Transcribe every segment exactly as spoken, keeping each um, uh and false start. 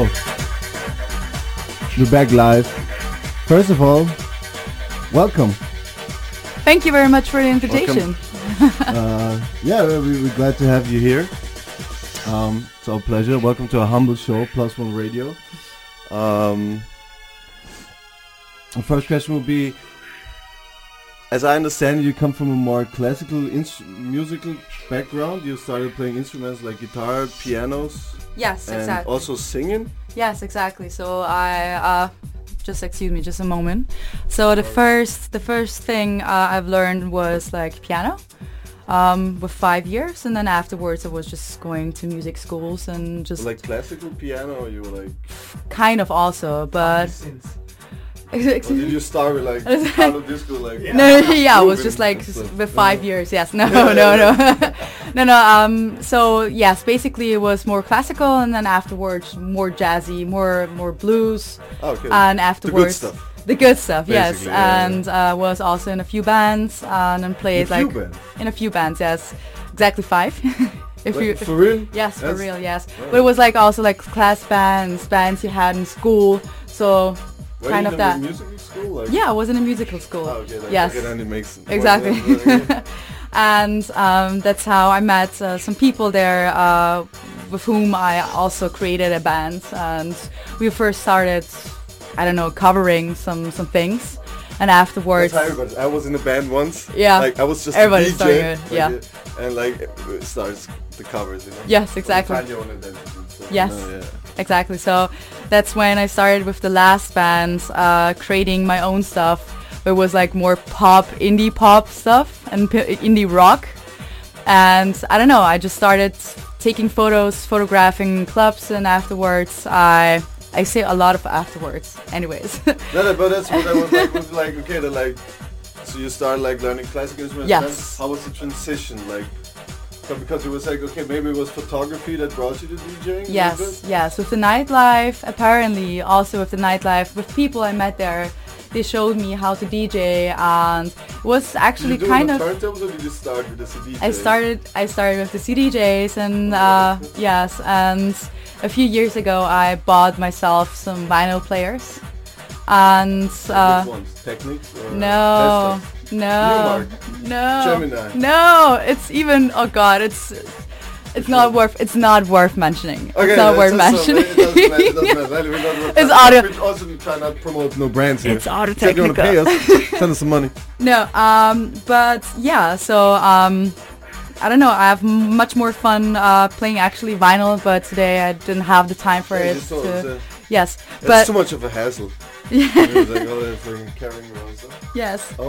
So, we're back live. First of all, welcome. Thank you very much for the invitation. uh, yeah, we, we're glad to have you here. Um, it's our pleasure. Welcome to our humble show, Plus One Radio. Um, the first question will be, as I understand, you come from a more classical ins- musical background. You started playing instruments like guitar, pianos. Yes, and exactly. also singing. Yes, exactly. So I uh, just excuse me, just a moment. So the first, the first thing uh, I've learned was like piano, um, with five years, and then afterwards I was just going to music schools and just like classical piano. Or you were like kind of also, but. Or did you start with like kind of disco, like yeah. No, yeah, it was just like with five no. years. Yes, no, no, no, no, no. Um, so yes, basically it was more classical, and then afterwards more jazzy, more more blues, oh, okay. and afterwards the good stuff. The good stuff, yes, yeah, and uh, was also in a few bands uh, and then played in a like few bands. in a few bands. Yes, exactly five. If you, for real? Yes, for yes. real. Yes, right. But it was like also like class bands, bands you had in school. So. Were kind you of that. In a musical school? Like yeah, I was in a musical school. Oh, okay, yes. Okay, then it makes exactly. And um, that's how I met uh, some people there uh, with whom I also created a band. And we first started, I don't know, covering some, some things. And afterwards... That's how everybody, I was in a band once. Yeah. Like, I was just Everybody's a D J. It, like yeah. It, and like, it starts the covers, you know? Yes, exactly. Find your own identity. So, yes. You know, yeah. Exactly. So that's when I started with the last band, uh, creating my own stuff. It was like more pop, indie pop stuff and p- indie rock. And I don't know, I just started taking photos, photographing clubs, and afterwards I I say a lot of afterwards. Anyways. no, no, but that's what I was like. Was like okay, then like, so you started like learning classical instruments. Yes. How was the transition like? So because it was like, okay, maybe it was photography that brought you to DJing? Yes, yes. With the nightlife, apparently, also with the nightlife, with people I met there, they showed me how to D J, and it was actually did you do kind it of... on turntables, or did you start with the C D Js? I started, I started with the C D Js, and uh, yes, and a few years ago I bought myself some vinyl players. And... Uh, which ones? Technics? Or no. Desktop? No, no, Gemini. no. It's even. Oh God, it's it's not worth. It's not worth mentioning. Okay, it's not worth mentioning. So, it doesn't matter. It doesn't matter. We don't it's audio. We also try not to promote no brands here. It's audio technical. If you want to pay us, send us some money. No, um, but yeah. So um, I don't know. I have m- much more fun uh, playing actually vinyl, but today I didn't have the time for yeah, it. So to, uh, yes, that's but too much of a hassle. Yeah. It was like, oh, they're fucking carrying around stuff. Yes. Oh.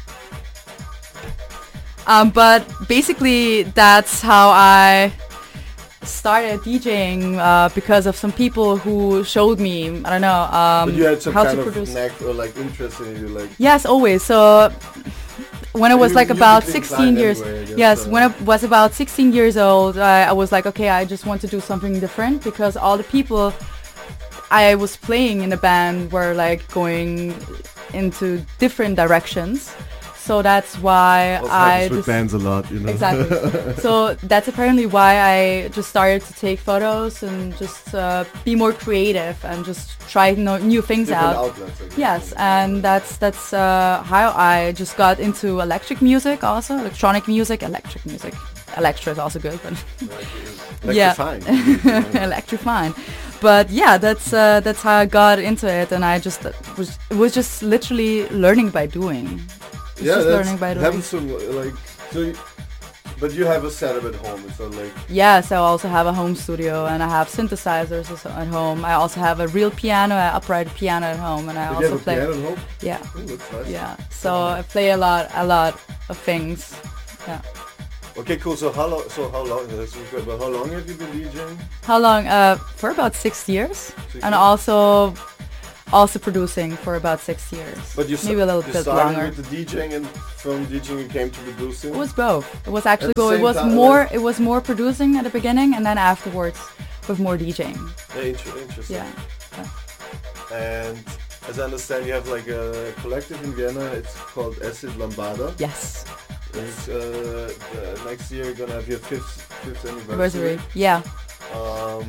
Um, but basically, that's how I started DJing uh, because of some people who showed me. I don't know. Um, but you had some how kind to of produce. knack or like interest in it, you like. Yes, always. So when I was you, like you about sixteen years. Anyway, guess, yes, uh, when I was about sixteen years old, I, I was like, okay, I just want to do something different because all the people I was playing in the band were like going into different directions. So that's why also I with just bands a lot, you know. Exactly. So that's apparently why I just started to take photos and just uh, be more creative and just try no, new things Different out. outlets, I guess. Yes, and that's that's uh, how I just got into electric music, also electronic music, electric music. Electro is also good, but electrifying. Yeah, electrifying. But yeah, that's uh, that's how I got into it, and I just uh, was it was just literally learning by doing. It's yeah, just that's learning by doing. happens to like so. You, but you have a setup at home, it's not like. Yes, I also have a home studio, and I have synthesizers at home. I also have a real piano, an upright piano at home, and I Did also you have a play. piano at home? Yeah. Ooh, that's nice. Yeah. So I play a lot, a lot of things. Yeah. Okay, cool. So how long? So how long? That's good. But how long have you been DJing? How long? Uh, for about six years, Six and years? also, also producing for about six years. But you maybe a little you bit started longer. with the DJing, and from DJing you came to producing. It was both. It was actually At the go. It same was time, more. like- It was more producing at the beginning, and then afterwards, with more DJing. Yeah, inter- interesting. Yeah. yeah. And as I understand, you have like a collective in Vienna. It's called Acid Lambada. Yes. It's, uh, uh, next year you're gonna have your fifth fifth anniversary. Anniversary. Yeah. Um,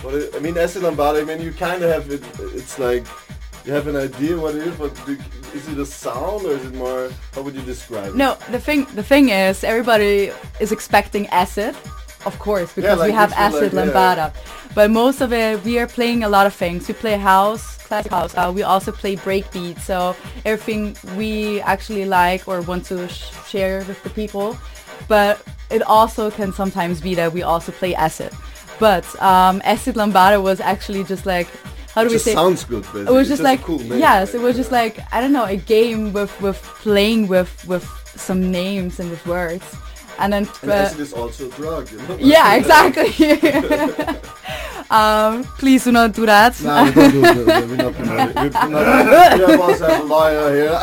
What it, I mean, acid lambada. I mean, you kind of have it. It's like you have an idea what it is, but do, is it a sound or is it more? How would you describe it? No, the thing the thing is, everybody is expecting acid, of course, because Yeah, like we have you feel acid like, yeah. lambada. But most of it, we are playing a lot of things. We play house, classic house. Uh, we also play breakbeat. So everything we actually like or want to sh- share with the people. But it also can sometimes be that we also play acid. But um, acid lambada was actually just like, how do It we just say? sounds good, basically. It was It's just like a cool name, yes, right? it was just like I don't know, a game with with playing with with some names and with words, and then And uh, acid is also a drug, you know? yeah, exactly. um, please do not do that. No, we don't do it. We're not promoting. We're not. We have also have a lawyer here.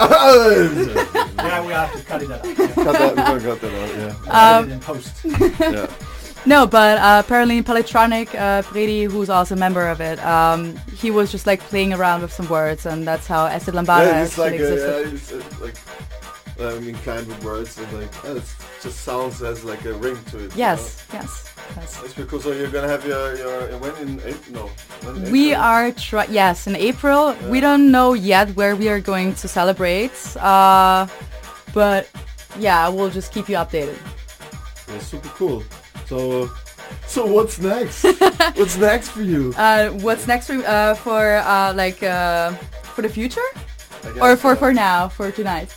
Yeah, we have to cut it out. Yeah. Cut that. We're gonna cut that out. Yeah. Cut it in post. Yeah. No, but uh, apparently Polytronic, uh, Brady, who's also a member of it, um, he was just like playing around with some words, and that's how acid lambada Yeah, it's actually like a, existed. yeah, it's uh, like uh, I mean, kind with words and like uh, it just sounds has like a ring to it. you Yes, know? yes, yes. That's pretty cool. So you're gonna have your your when in April? No. When in We April? are try yes in April. Yeah. We don't know yet where we are going to celebrate, uh, but yeah, we'll just keep you updated. Yeah, super cool. So, so what's next? What's next for you? Uh, what's next for uh, for uh, like uh, for the future, I guess, or for uh, for now for tonight?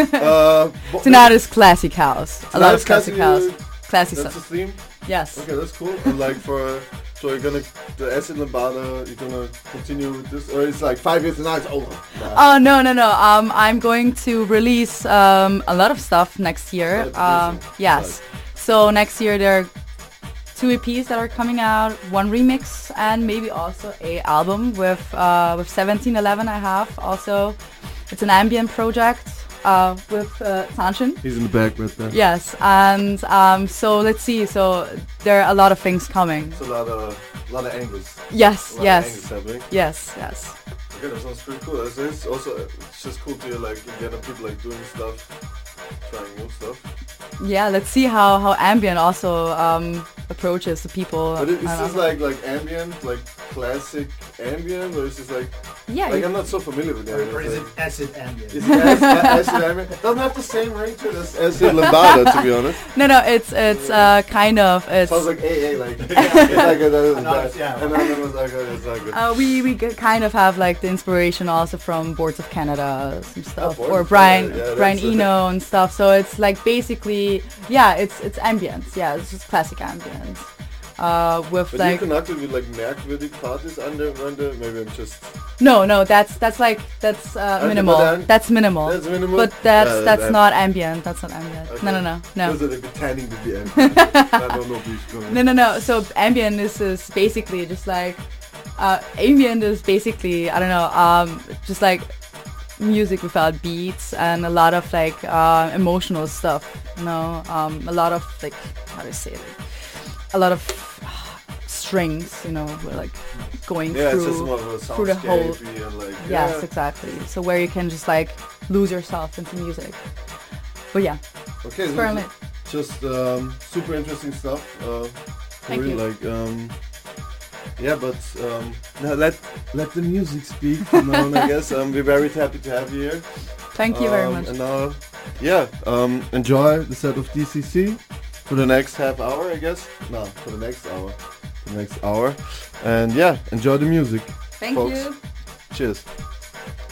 Uh, bo- Tonight is classic house. A lot Tonight of is classic classic, house. Classic That's the stuff. theme. Yes. Okay, that's cool. And like for, so you're gonna the acid lambada. You're gonna continue with this, or it's like five years and now it's over. Nah. Oh no no no! Um, I'm going to release um a lot of stuff next year. That's Um, awesome. yes. So next year there are two E Ps that are coming out, one remix, and maybe also a album with uh with seventeen eleven. I have also. It's an ambient project uh with uh, Tanshin. He's in the back right there. Yes, and um so let's see. So there are a lot of things coming. It's a lot of, a lot of angles. Yes, A lot yes, Of angles happening. yes, yes. Okay, that sounds pretty cool. It's, it's also it's just cool to hear like you get people like doing stuff, trying new stuff. Yeah, let's see how how ambient also um approaches the people. But it, I it's don't just know. like like ambient, like classic ambient, or it's just like yeah, like you- I'm not so familiar with Or, ambient. or is it like- acid ambient? Is it acid, acid ambient? Doesn't have the same ring to it as acid lambada, to be honest. no no it's it's uh kind of it's Sounds like A A, like it's like a, that is know, bad. it's- yeah. And then it was like a, it's like a, uh, we we g- kind of have like the inspiration also from Boards of Canada, some stuff, Boards or of Brian Canada, yeah, Brian that's a- Eno and stuff. So it's like basically yeah, it's it's ambient. Yeah, it's just classic ambient. Uh, with but like you connected with like merkwürdig parties under under maybe I'm just no no that's that's like that's uh, Okay, minimal. but then- That's minimal. that's minimal. But that's Yeah, that's that- not ambient. That's not ambient. Okay. No no no no. Those are the pretending to be ambient. I don't know if you're No, no, no. So ambient is, is basically just like uh, ambient is basically I don't know, um, just like music without beats and a lot of like uh, emotional stuff. You know, um, a lot of like how do I say it? A lot of strings. You know, we're like going Yeah, it's just through. more of a through the whole- soundscapey and like Yes, yeah. exactly. So where you can just like lose yourself into music. But yeah, Okay, so experiment. just um, super interesting stuff. Uh, Thank really, you. Like, um, yeah, but um, now let let the music speak. You know, and I guess um, we're very happy to have you here. Thank you very Um, much. And now, yeah, um, enjoy the set of D C C for the next half hour, I guess. No, for the next hour. The next hour, and yeah, enjoy the music. Thank folks. you. Cheers.